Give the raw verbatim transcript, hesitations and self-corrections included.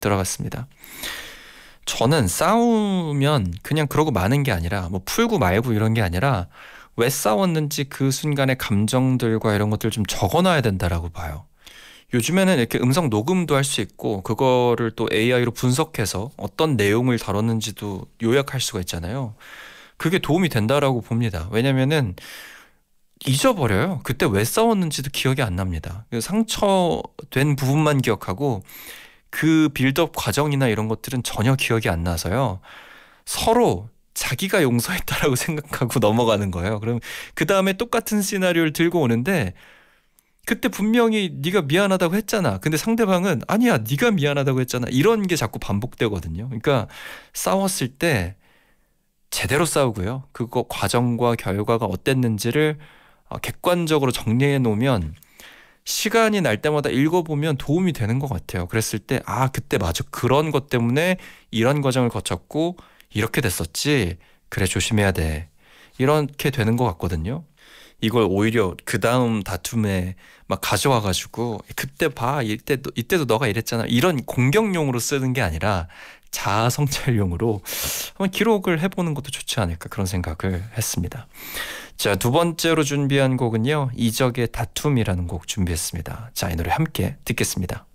들어갔습니다. 저는 싸우면 그냥 그러고 마는 게 아니라 뭐 풀고 말고 이런 게 아니라 왜 싸웠는지 그 순간의 감정들과 이런 것들을 좀 적어놔야 된다라고 봐요. 요즘에는 이렇게 음성 녹음도 할 수 있고 그거를 또 에이아이로 분석해서 어떤 내용을 다뤘는지도 요약할 수가 있잖아요. 그게 도움이 된다라고 봅니다. 왜냐면은 잊어버려요. 그때 왜 싸웠는지도 기억이 안 납니다. 그 상처된 부분만 기억하고 그 빌드업 과정이나 이런 것들은 전혀 기억이 안 나서요. 서로 자기가 용서했다라고 생각하고 넘어가는 거예요. 그럼 그 다음에 똑같은 시나리오를 들고 오는데 그때 분명히 네가 미안하다고 했잖아. 근데 상대방은 아니야, 네가 미안하다고 했잖아. 이런 게 자꾸 반복되거든요. 그러니까 싸웠을 때 제대로 싸우고요. 그거 과정과 결과가 어땠는지를 어, 객관적으로 정리해 놓으면 시간이 날 때마다 읽어보면 도움이 되는 것 같아요. 그랬을 때, 아, 그때 맞아. 그런 것 때문에 이런 과정을 거쳤고 이렇게 됐었지. 그래, 조심해야 돼. 이렇게 되는 것 같거든요. 이걸 오히려 그 다음 다툼에 막 가져와가지고 그때 봐. 이때도, 이때도 너가 이랬잖아. 이런 공격용으로 쓰는 게 아니라 자아 성찰용으로 한번 기록을 해보는 것도 좋지 않을까 그런 생각을 했습니다. 자, 두 번째로 준비한 곡은요. 이적의 다툼이라는 곡 준비했습니다. 자, 이 노래 함께 듣겠습니다.